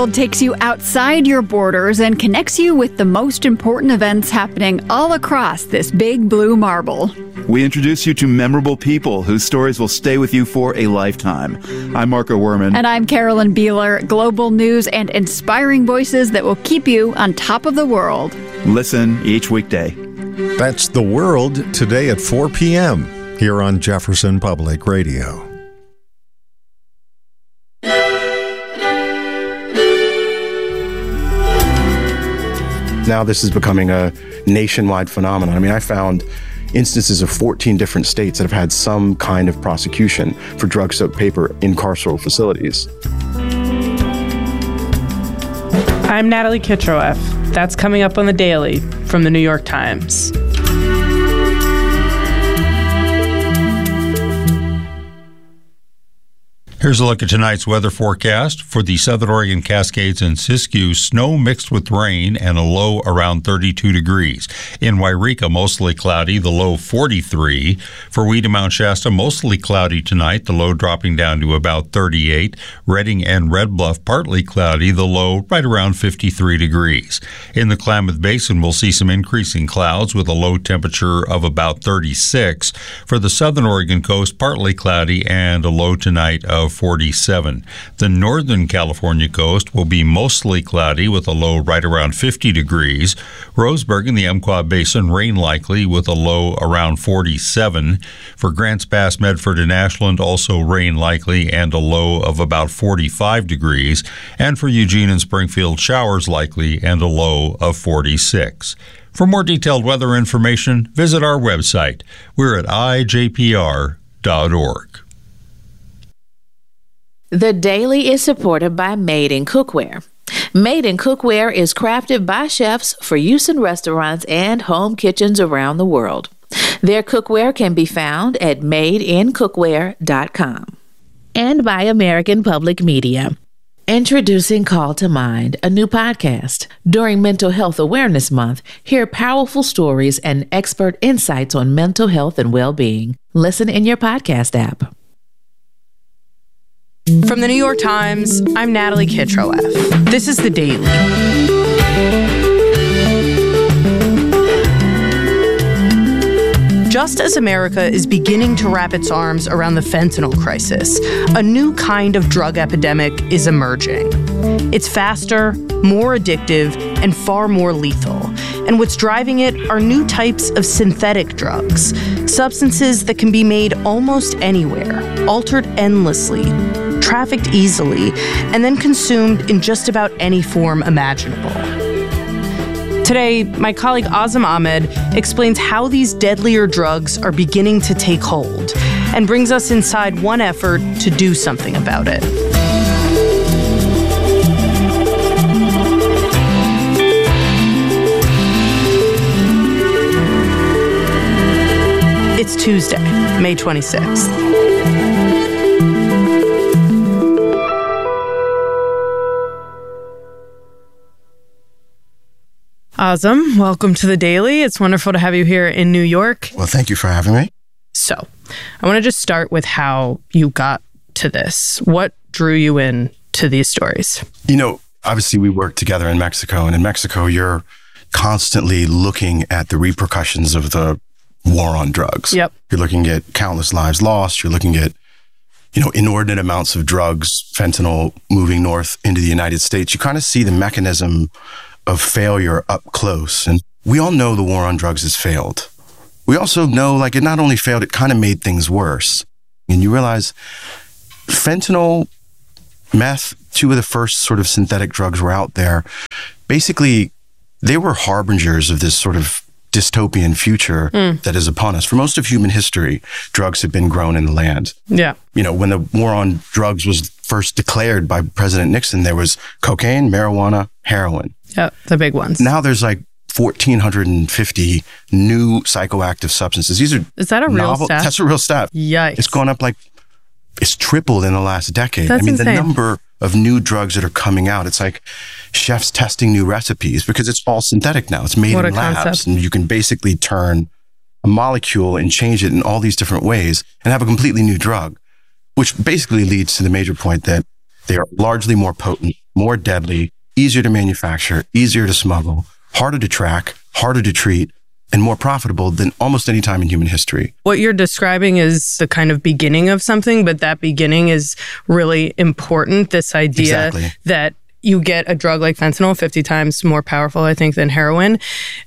World takes you outside your borders and connects you with the most important events happening all across this big blue marble. We introduce you to memorable people whose stories will stay with you for a lifetime. I'm Marco Werman. And I'm Carolyn Beeler. Global news and inspiring voices that will keep you on top of the world. Listen each weekday. That's The World, today at 4 p.m. here on Jefferson Public Radio. Now this is becoming a nationwide phenomenon. I mean, I found instances of 14 different states that have had some kind of prosecution for drug-soaked paper in carceral facilities. I'm Natalie Kitroeff. That's coming up on The Daily from The New York Times. Here's a look at tonight's weather forecast. For the Southern Oregon Cascades and Siskiyou, snow mixed with rain and a low around 32 degrees. In Wairika, mostly cloudy, the low 43. For Weeda Mount Shasta, mostly cloudy tonight, the low dropping down to about 38. Redding and Red Bluff, partly cloudy, the low right around 53 degrees. In the Klamath Basin, we'll see some increasing clouds with a low temperature of about 36. For the Southern Oregon coast, partly cloudy and a low tonight of 47. The Northern California coast will be mostly cloudy with a low right around 50 degrees. Roseburg and the Umpqua Basin, rain likely with a low around 47. For Grants Pass, Medford, and Ashland, also rain likely and a low of about 45 degrees. And for Eugene and Springfield, showers likely and a low of 46. For more detailed weather information, visit our website. We're at ijpr.org. The Daily is supported by Made in Cookware. Made in Cookware is crafted by chefs for use in restaurants and home kitchens around the world. Their cookware can be found at madeincookware.com. And by American Public Media. Introducing Call to Mind, a new podcast. During Mental Health Awareness Month, hear powerful stories and expert insights on mental health and well-being. Listen in your podcast app. From The New York Times, I'm Natalie Kitroeff. This is The Daily. Just as America is beginning to wrap its arms around the fentanyl crisis, a new kind of drug epidemic is emerging. It's faster, more addictive, and far more lethal. And what's driving it are new types of synthetic drugs, substances that can be made almost anywhere, altered endlessly, trafficked easily, and then consumed in just about any form imaginable. Today, my colleague Azam Ahmed explains how these deadlier drugs are beginning to take hold and brings us inside one effort to do something about it. It's Tuesday, May 26th. Azam, welcome to The Daily. It's wonderful to have you here in New York. Well, thank you for having me. So, I want to just start with how you got to this. What drew you in to these stories? You know, obviously we work together in Mexico, and in Mexico you're constantly looking at the repercussions of the war on drugs. Yep. You're looking at countless lives lost. You're looking at, inordinate amounts of drugs, fentanyl moving north into the United States. You kind of see the mechanism of failure up close. And we all know the war on drugs has failed. We also know, it not only failed, it kind of made things worse. And you realize fentanyl, meth, two of the first sort of synthetic drugs were out there. Basically, they were harbingers of this sort of dystopian future that is upon us. For most of human history, drugs have been grown in the land. Yeah. When the war on drugs was first declared by President Nixon, there was cocaine, marijuana, heroin. Yeah, the big ones. Now there's 1,450 new psychoactive substances. Is that a real stat? That's a real stat. Yikes. It's gone up it's tripled in the last decade. That's insane. The number of new drugs that are coming out, it's like chefs testing new recipes because it's all synthetic now. It's made in labs. Concept. And you can basically turn a molecule and change it in all these different ways and have a completely new drug, which basically leads to the major point that they are largely more potent, more deadly, easier to manufacture, easier to smuggle, harder to track, harder to treat, and more profitable than almost any time in human history. What you're describing is the kind of beginning of something, but that beginning is really important. This idea that you get a drug like fentanyl, 50 times more powerful, I think, than heroin.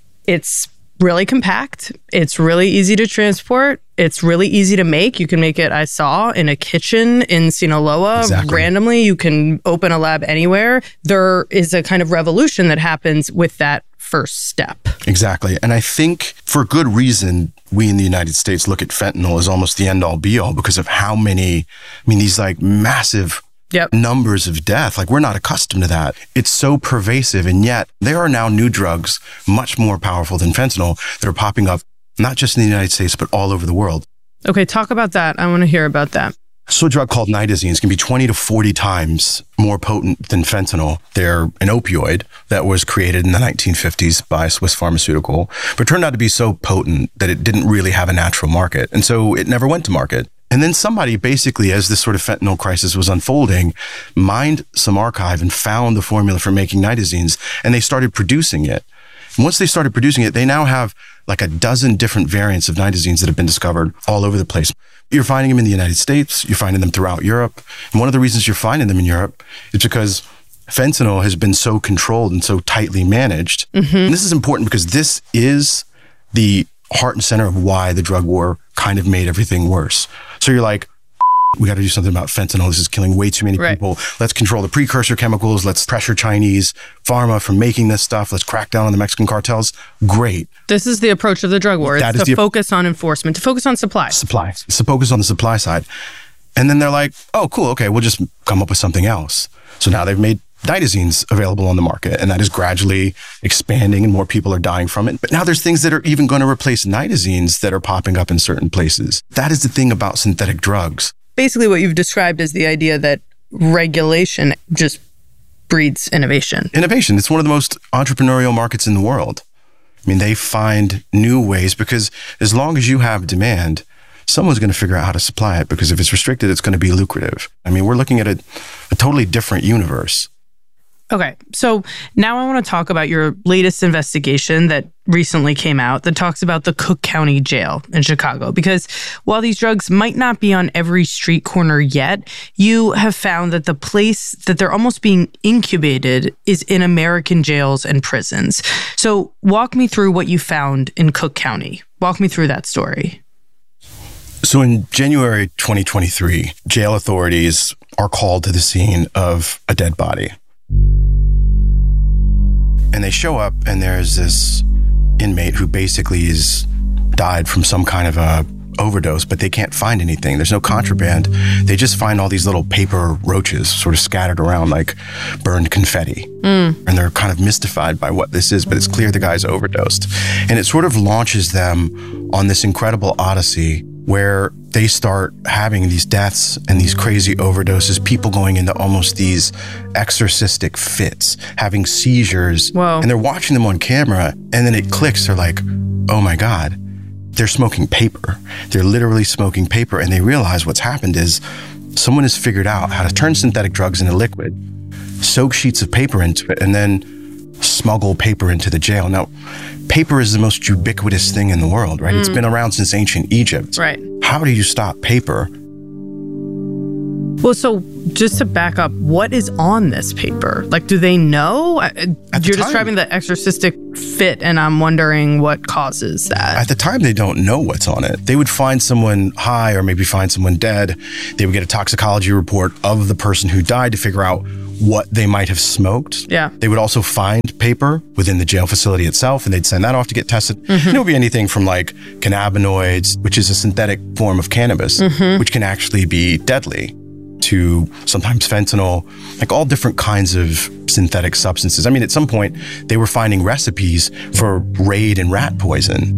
It's really compact. It's really easy to transport. It's really easy to make. You can make it, I saw, in a kitchen in Sinaloa. Randomly, you can open a lab anywhere. There is a kind of revolution that happens with that first step. Exactly. And I think for good reason, we in the United States look at fentanyl as almost the end-all be-all because of how many, these like massive numbers of death. Like, we're not accustomed to that. It's so pervasive. And yet there are now new drugs much more powerful than fentanyl that are popping up, not just in the United States, but all over the world. Okay, talk about that. I want to hear about that. So a drug called nitazenes can be 20 to 40 times more potent than fentanyl. They're an opioid that was created in the 1950s by a Swiss pharmaceutical, but turned out to be so potent that it didn't really have a natural market. And so it never went to market. And then somebody basically, as this sort of fentanyl crisis was unfolding, mined some archive and found the formula for making nitazenes, and they started producing it. And once they started producing it, they now have like a dozen different variants of nitazenes that have been discovered all over the place. You're finding them in the United States. You're finding them throughout Europe. And one of the reasons you're finding them in Europe is because fentanyl has been so controlled and so tightly managed. And this is important because this is the heart and center of why the drug war kind of made everything worse. So you're like, we got to do something about fentanyl. This is killing way too many people. Let's control the precursor chemicals. Let's pressure Chinese pharma from making this stuff. Let's crack down on the Mexican cartels. Great. This is the approach of the drug war. It's to focus on enforcement, to focus on supply. It's to focus on the supply side. And then they're like, oh, cool. Okay, we'll just come up with something else. So now they've made nitazenes available on the market, and that is gradually expanding and more people are dying from it. But now there's things that are even going to replace nitazenes that are popping up in certain places. That is the thing about synthetic drugs. Basically, what you've described is the idea that regulation just breeds innovation. Innovation. It's one of the most entrepreneurial markets in the world. They find new ways because as long as you have demand, someone's going to figure out how to supply it, because if it's restricted, it's going to be lucrative. We're looking at a totally different universe. Okay, so now I want to talk about your latest investigation that recently came out that talks about the Cook County Jail in Chicago. Because while these drugs might not be on every street corner yet, you have found that the place that they're almost being incubated is in American jails and prisons. So walk me through what you found in Cook County. Walk me through that story. So in January 2023, jail authorities are called to the scene of a dead body. And they show up, and there's this inmate who basically is died from some kind of a overdose, but they can't find anything. There's no contraband. They just find all these little paper roaches sort of scattered around like burned confetti. And they're kind of mystified by what this is, but it's clear the guy's overdosed. And it sort of launches them on this incredible odyssey where they start having these deaths and these crazy overdoses, people going into almost these exorcistic fits, having seizures. Whoa. And they're watching them on camera, and then it clicks. They're like, oh my God, they're smoking paper. They're literally smoking paper. And they realize what's happened is someone has figured out how to turn synthetic drugs into liquid, soak sheets of paper into it, and then smuggle paper into the jail. Now, paper is the most ubiquitous thing in the world, right? It's been around since ancient Egypt. Right. How do you stop paper? Well, so just to back up, what is on this paper? Like, do they know? You're describing the exorcistic fit, and I'm wondering what causes that. At the time, they don't know what's on it. They would find someone high or maybe find someone dead. They would get a toxicology report of the person who died to figure out what they might have smoked. Yeah. They would also find paper within the jail facility itself, and they'd send that off to get tested. And it would be anything from like cannabinoids, which is a synthetic form of cannabis, which can actually be deadly, to sometimes fentanyl, like all different kinds of synthetic substances. At some point, they were finding recipes for Raid and rat poison.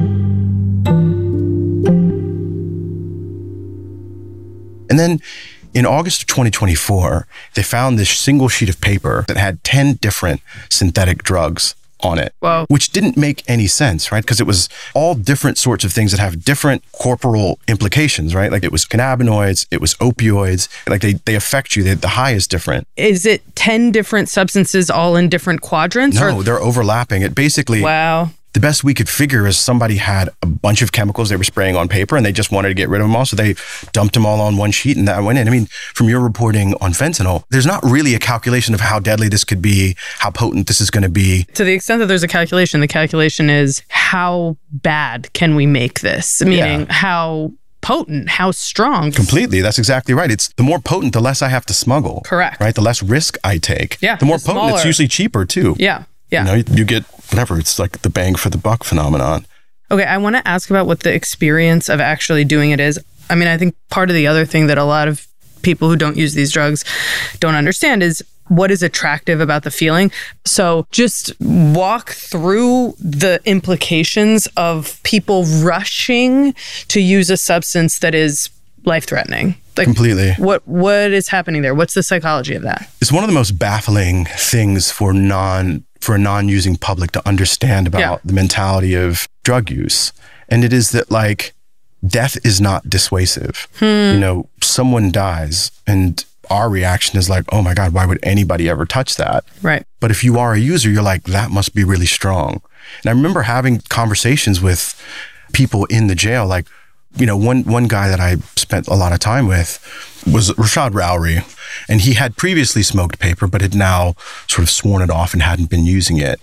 And then in August of 2024, they found this single sheet of paper that had 10 different synthetic drugs on it, Wow. which didn't make any sense, right? Because it was all different sorts of things that have different corporal implications, right? Like it was cannabinoids, it was opioids, like they affect you. The high is different. Is it 10 different substances all in different quadrants? No, they're overlapping. It basically, Wow. the best we could figure is somebody had a bunch of chemicals they were spraying on paper and they just wanted to get rid of them all. So they dumped them all on one sheet and that went in. I mean, from your reporting on fentanyl, there's not really a calculation of how deadly this could be, how potent this is going to be. To the extent that there's a calculation, the calculation is how bad can we make this? Meaning how potent, how strong. Completely. That's exactly right. It's the more potent, the less I have to smuggle. Correct. Right? The less risk I take. Yeah, The more the potent, it's smaller. usually cheaper too. Yeah. Yeah. You know, you get whatever. It's like the bang for the buck phenomenon. Okay, I want to ask about what the experience of actually doing it is. I mean, I think part of the other thing that a lot of people who don't use these drugs don't understand is what is attractive about the feeling. So just walk through the implications of people rushing to use a substance that is life-threatening. Like, Completely. What is happening there? What's the psychology of that? It's one of the most baffling things for a non-using public to understand about the mentality of drug use. And it is that, like, death is not dissuasive. You know, someone dies and our reaction is like, oh my God, why would anybody ever touch that? Right. But if you are a user, you're like, that must be really strong. And I remember having conversations with people in the jail. Like, you know, one guy that I spent a lot of time with was Rashad Rowry. And he had previously smoked paper, but had now sort of sworn it off and hadn't been using it.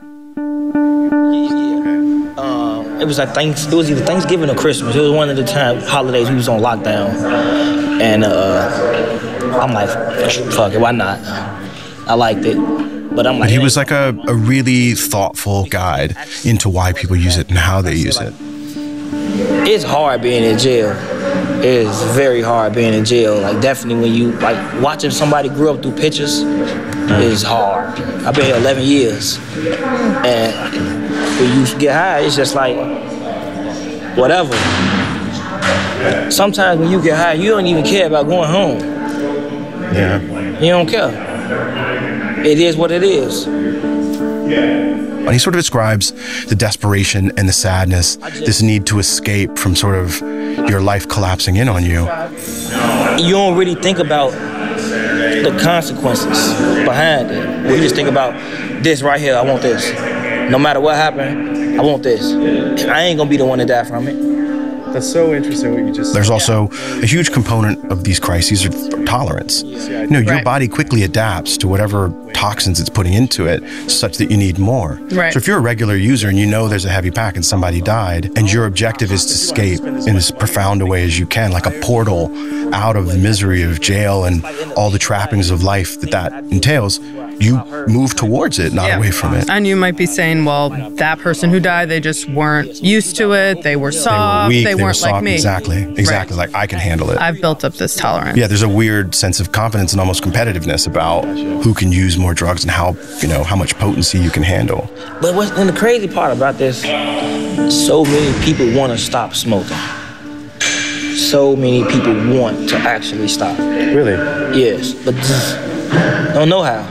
It was it was either Thanksgiving or Christmas. It was one of the holidays we was on lockdown. And I'm like, fuck it, why not? I liked it. But I'm like, But he was like a really thoughtful guide into why people use it and how they use it. it's hard being in jail. It is very hard being in jail. Like, definitely when you, like, watching somebody grow up through pictures is hard. I've been here 11 years. And when you get high, it's just like, whatever. Sometimes when you get high, you don't even care about going home. Yeah. You don't care. It is what it is. And he sort of describes the desperation and the sadness, this need to escape from sort of your life collapsing in on you. You don't really think about the consequences behind it. You just think about this right here, I want this. No matter what happened, I want this. I ain't gonna be the one to die from it. That's so interesting what you just said. There's also a huge component of these crises of tolerance. You know, your body quickly adapts to whatever toxins it's putting into it such that you need more. Right. So if you're a regular user and you know there's a heavy pack and somebody died, and your objective is to escape in as profound a way as you can, like a portal out of the misery of jail and all the trappings of life that entails, you move towards it, not away from it. And you might be saying, well, that person who died, they just weren't used to it. They were soft. They were weak. They weren't like me. Exactly. Right. Like, I can handle it. I've built up this tolerance. Yeah, there's a weird sense of confidence and almost competitiveness about who can use more drugs and how much potency you can handle. But and the crazy part about this, so many people want to stop smoking. So many people want to actually stop. Really? Yes, but just don't know how.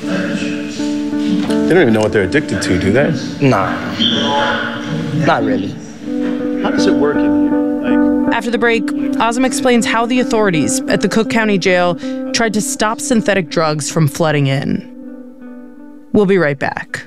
They don't even know what they're addicted to, do they? Nah, not really. How does it work in here? After the break, Azam explains how the authorities at the Cook County Jail tried to stop synthetic drugs from flooding in. We'll be right back.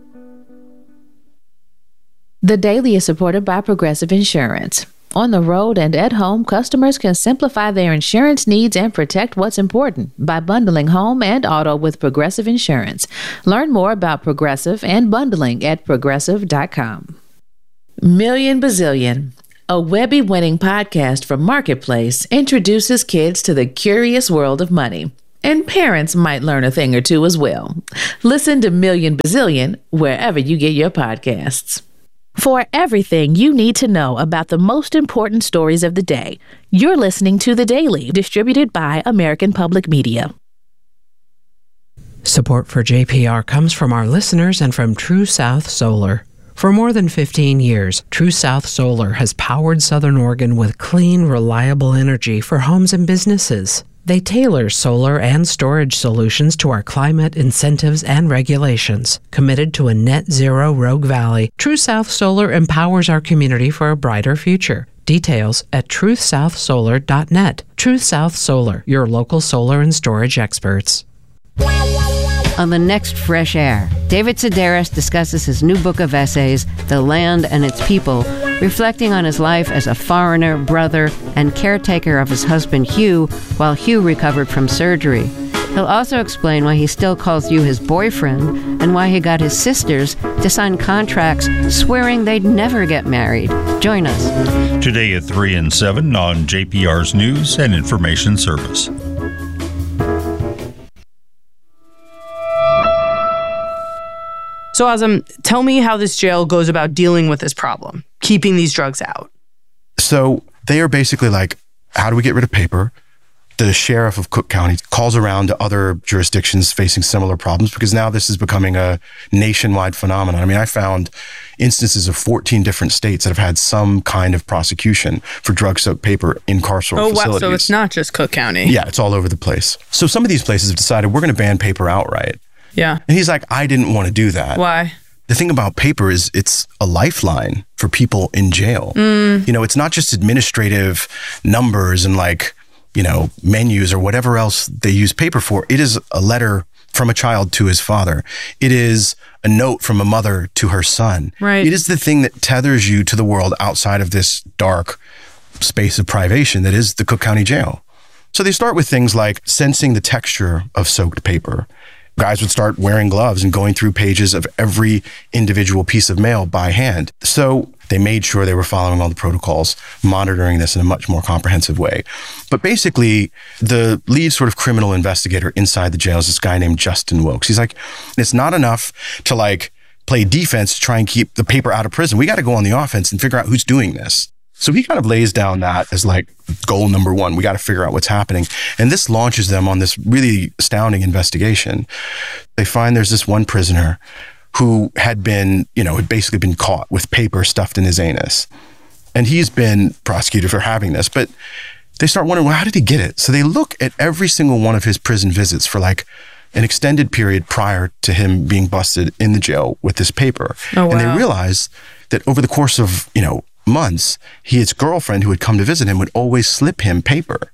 The Daily is supported by Progressive Insurance. On the road and at home, customers can simplify their insurance needs and protect what's important by bundling home and auto with Progressive Insurance. Learn more about Progressive and bundling at progressive.com. Million Bazillion, a Webby-winning podcast from Marketplace, introduces kids to the curious world of money. And parents might learn a thing or two as well. Listen to Million Bazillion wherever you get your podcasts. For everything you need to know about the most important stories of the day, you're listening to The Daily, distributed by American Public Media. Support for JPR comes from our listeners and from True South Solar. For more than 15 years, True South Solar has powered Southern Oregon with clean, reliable energy for homes and businesses. They tailor solar and storage solutions to our climate, incentives, and regulations. Committed to a net zero Rogue Valley, True South Solar empowers our community for a brighter future. Details at truthsouthsolar.net. Truth South Solar, your local solar and storage experts. On the next Fresh Air, David Sedaris discusses his new book of essays, The Land and Its People, reflecting on his life as a foreigner, brother, and caretaker of his husband Hugh while Hugh recovered from surgery. He'll also explain why he still calls you his boyfriend and why he got his sisters to sign contracts swearing they'd never get married. Join us. Today at 3 and 7 on JPR's News and Information Service. So, Azam, tell me how this jail goes about dealing with this problem, keeping these drugs out. So they are basically like, how do we get rid of paper? The sheriff of Cook County calls around to other jurisdictions facing similar problems because now this is becoming a nationwide phenomenon. I mean, I found instances of 14 different states that have had some kind of prosecution for drug-soaked paper in carceral facilities. Oh, wow. So it's not just Cook County. Yeah, it's all over the place. So some of these places have decided we're going to ban paper outright. Yeah. And he's like, I didn't want to do that. Why? The thing about paper is it's a lifeline for people in jail. You know, it's not just administrative numbers and like, you know, menus or whatever else they use paper for. It is a letter from a child to his father. It is a note from a mother to her son. Right. It is the thing that tethers you to the world outside of this dark space of privation that is the Cook County Jail. So they start with things like sensing the texture of soaked paper. Guys would start wearing gloves and going through pages of every individual piece of mail by hand. So they made sure they were following all the protocols, monitoring this in a much more comprehensive way. But basically, the lead sort of criminal investigator inside the jail is this guy named Justin Wilkes. He's like, it's not enough to like play defense to try and keep the paper out of prison. We got to go on the offense and figure out who's doing this. So he kind of lays down that as like goal number one. We got to figure out what's happening. And this launches them on this really astounding investigation. They find there's this one prisoner who had been, you know, had basically been caught with paper stuffed in his anus. And he's been prosecuted for having this. But they start wondering, well, how did he get it? So they look at every single one of his prison visits for like an extended period prior to him being busted in the jail with this paper. Oh, wow. And they realize that over the course of, you know, months, his girlfriend who had come to visit him would always slip him paper.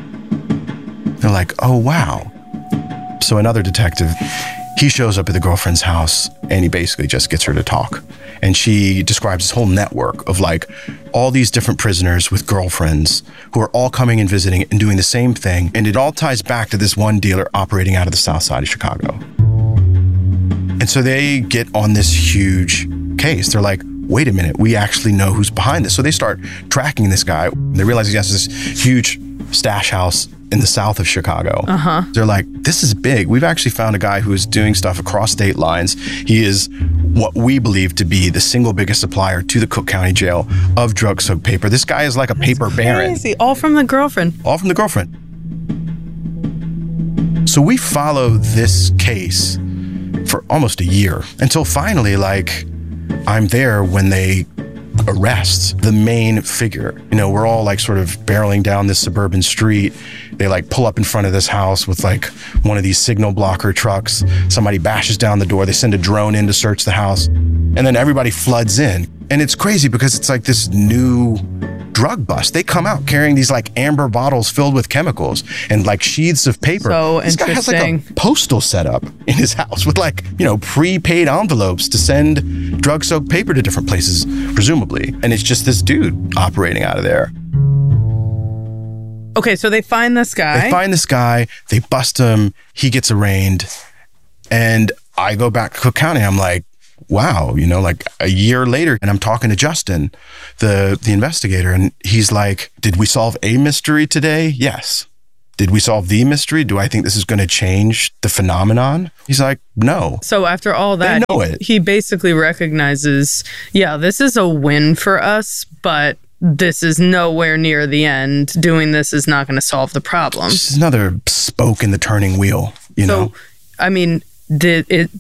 They're like, oh, wow. So another detective, he shows up at the girlfriend's house and he basically just gets her to talk. And she describes this whole network of like all these different prisoners with girlfriends who are all coming and visiting and doing the same thing. And it all ties back to this one dealer operating out of the south side of Chicago. And so they get on this huge case. They're like, wait a minute, we actually know who's behind this. So they start tracking this guy. They realize he has this huge stash house in the south of Chicago. They're like, this is big. We've actually found a guy who is doing stuff across state lines. He is what we believe to be the single biggest supplier to the Cook County Jail of drug-soaked paper. This guy is like a paper baron. All from the girlfriend. All from the girlfriend. So we follow this case for almost a year until finally, like, I'm there when they arrest the main figure. You know, we're all like sort of barreling down this suburban street. They like pull up in front of this house with like one of these signal blocker trucks. Somebody bashes down the door. They send a drone in to search the house. And then everybody floods in. And it's crazy because it's like this new drug bust. They come out carrying these like amber bottles filled with chemicals and like sheaths of paper. So this guy has like a postal setup in his house with like, you know, prepaid envelopes to send drug-soaked paper to different places, presumably. And it's just this dude operating out of there. Okay, so they find this guy. They bust him. He gets arraigned. And I go back to Cook County. I'm like, wow, you know, like a year later, and I'm talking to Justin, the investigator, and he's like, did we solve a mystery today? Yes. Did we solve the mystery? Do I think this is going to change the phenomenon? He's like, no. So after all that, he basically recognizes, yeah, this is a win for us, but this is nowhere near the end. Doing this is not going to solve the problem. This is another spoke in the turning wheel, you know? I mean,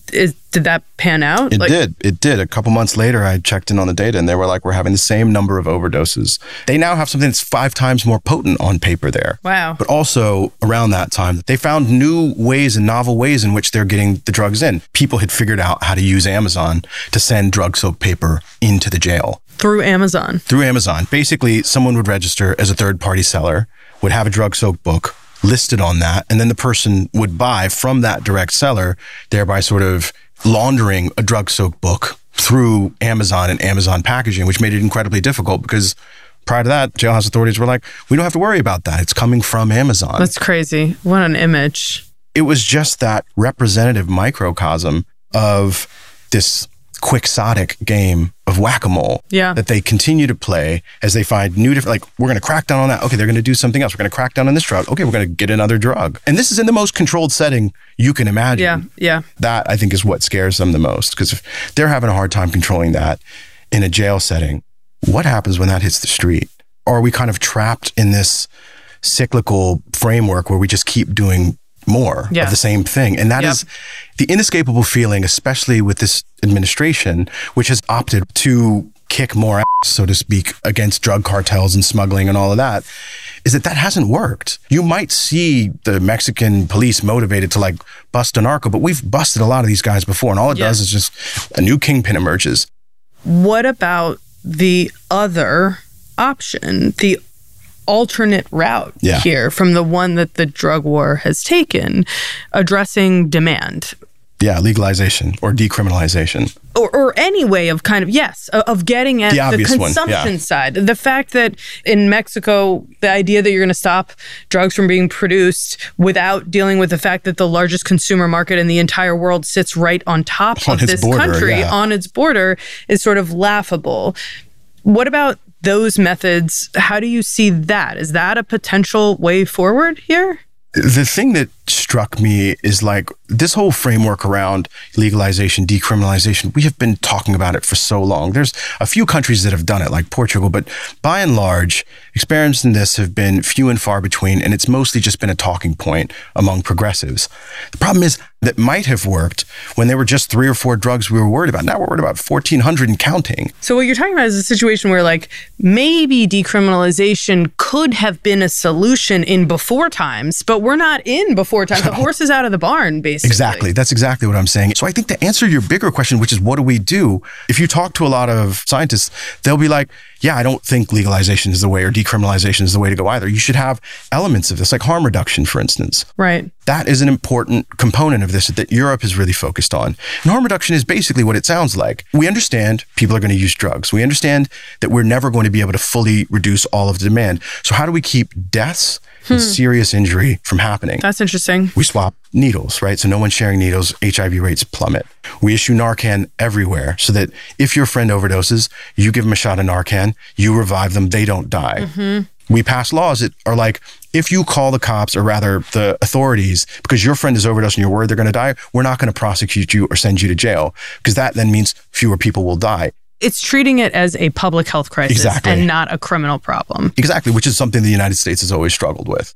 Did that pan out? It did. A couple months later, I checked in on the data and they were like, we're having the same number of overdoses. They now have something that's 5 times more potent on paper there. Wow. But also around that time, they found new ways and novel ways in which they're getting the drugs in. People had figured out how to use Amazon to send drug-soaked paper into the jail. Through Amazon? Through Amazon. Basically, someone would register as a third-party seller, would have a drug-soaked book listed on that, and then the person would buy from that direct seller, thereby sort of laundering a drug-soaked book through Amazon and Amazon packaging, which made it incredibly difficult because prior to that, jailhouse authorities were like, we don't have to worry about that. It's coming from Amazon. That's crazy. What an image. It was just that representative microcosm of this quixotic game of whack-a-mole that they continue to play as they find new different, like, we're going to crack down on that. Okay, they're going to do something else. We're going to crack down on this drug. Okay, we're going to get another drug. And this is in the most controlled setting you can imagine. Yeah. That, I think, is what scares them the most. Because if they're having a hard time controlling that in a jail setting, what happens when that hits the street? Or are we kind of trapped in this cyclical framework where we just keep doing more of the same thing? And that is the inescapable feeling, especially with this administration, which has opted to kick more ass, so to speak, against drug cartels and smuggling and all of that, is that hasn't worked. You might see the Mexican police motivated to like bust a narco, but we've busted a lot of these guys before, and all it does is just a new kingpin emerges. What about the other option, the alternate route here from the one that the drug war has taken, addressing demand? Yeah, legalization or decriminalization. Or any way of kind of, of getting at the consumption side. The fact that in Mexico, the idea that you're going to stop drugs from being produced without dealing with the fact that the largest consumer market in the entire world sits right on top of this country, on its border, is sort of laughable. What about those methods? How do you see that? Is that a potential way forward here? The thing that struck me is like this whole framework around legalization, decriminalization, we have been talking about it for so long. There's a few countries that have done it, like Portugal, but by and large, experiments in this have been few and far between, and it's mostly just been a talking point among progressives. The problem is that might have worked when there were just 3 or 4 drugs we were worried about. Now we're worried about 1,400 and counting. So what you're talking about is a situation where like maybe decriminalization could have been a solution in before times, but we're not in before times. The horse is out of the barn, basically. Exactly. That's exactly what I'm saying. So I think to answer your bigger question, which is what do we do? If you talk to a lot of scientists, they'll be like, yeah, I don't think legalization is the way or decriminalization is the way to go either. You should have elements of this, like harm reduction, for instance. Right. That is an important component of this that Europe is really focused on. And harm reduction is basically what it sounds like. We understand people are going to use drugs. We understand that we're never going to be able to fully reduce all of the demand. So how do we keep deaths and serious injury from happening? That's interesting. We swap needles, right? So no one's sharing needles, HIV rates plummet. We issue Narcan everywhere so that if your friend overdoses, you give them a shot of Narcan, you revive them, they don't die. We pass laws that are like, if you call the cops, or rather the authorities, because your friend is overdosing and you're worried they're going to die, we're not going to prosecute you or send you to jail, because that then means fewer people will die. It's treating it as a public health crisis and not a criminal problem. Exactly, which is something the United States has always struggled with.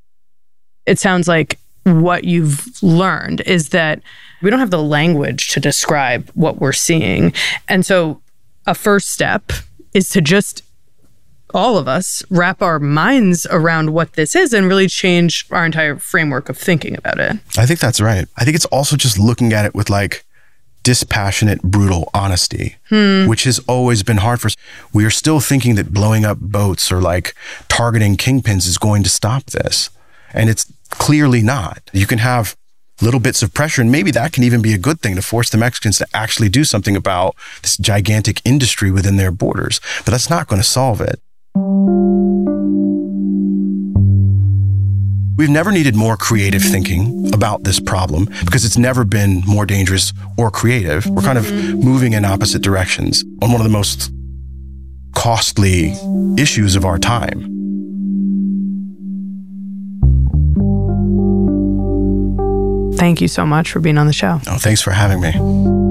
It sounds like what you've learned is that we don't have the language to describe what we're seeing. And so a first step is to just, all of us, wrap our minds around what this is and really change our entire framework of thinking about it. I think that's right. I think it's also just looking at it with like dispassionate, brutal honesty, which has always been hard for us. We are still thinking that blowing up boats or like targeting kingpins is going to stop this. And it's clearly not. You can have little bits of pressure, and maybe that can even be a good thing to force the Mexicans to actually do something about this gigantic industry within their borders. But that's not going to solve it. We've never needed more creative thinking about this problem because it's never been more dangerous or creative. We're kind of moving in opposite directions on one of the most costly issues of our time. Thank you so much for being on the show. Oh, thanks for having me.